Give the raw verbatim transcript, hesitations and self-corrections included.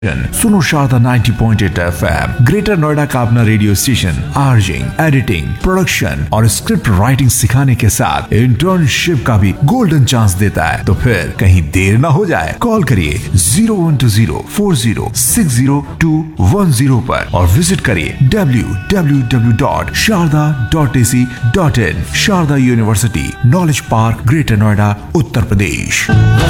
सुनो Sharda ninety point eight FM, greater Noida का अपना रेडियो स्टेशन। आर्जिंग, एडिटिंग, प्रोडक्शन और स्क्रिप्ट राइटिंग सिखाने के साथ इंटर्नशिप का भी गोल्डन चांस देता है। तो फिर कहीं देर ना हो जाए, कॉल करिए zero one two zero four zero six zero to one zero पर और विजिट करिए W W W dot Sharda dot A C dot in. Sharda university, knowledge park, greater Noida, Uttar Pradesh.